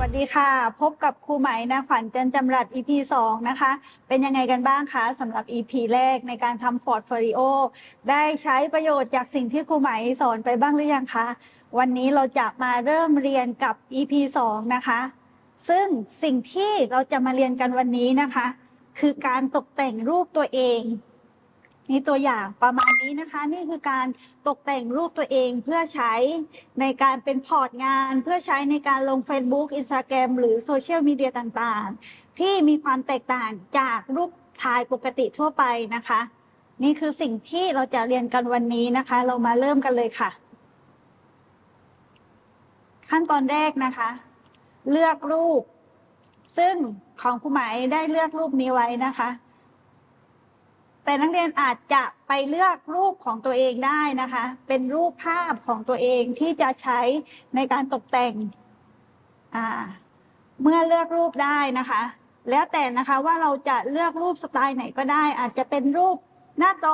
วัสดีค่ะพบกับครูไหมนะขวัญจันจำรัด EP 2นะคะเป็นยังไงกันบ้างคะสำหรับ EP แรกในการทำพอร์ตโฟลิโอได้ใช้ประโยชน์จากสิ่งที่ครูไหมสอนไปบ้างหรือยังคะวันนี้เราจะมาเริ่มเรียนกับ EP 2นะคะซึ่งสิ่งที่เราจะมาเรียนกันวันนี้นะคะคือการตกแต่งรูปตัวเองนี่ตัวอย่างประมาณนี้นะคะนี่คือการตกแต่งรูปตัวเองเพื่อใช้ในการเป็นพอร์ตงานเพื่อใช้ในการลง Facebook Instagram หรือโซเชียลมีเดียต่างๆที่มีความแตกต่างจากรูปถ่ายปกติทั่วไปนะคะนี่คือสิ่งที่เราจะเรียนกันวันนี้นะคะเรามาเริ่มกันเลยค่ะขั้นตอนแรกนะคะเลือกรูปซึ่งของครูไหมได้เลือกรูปนี้ไว้นะคะแต่นักเรียนอาจจะไปเลือกรูปของตัวเองได้นะคะเป็นรูปภาพของตัวเองที่จะใช้ในการตกแต่งเมื่อเลือกรูปได้นะคะแล้วแต่นะคะว่าเราจะเลือกรูปสไตล์ไหนก็ได้อาจจะเป็นรูปหน้าจอ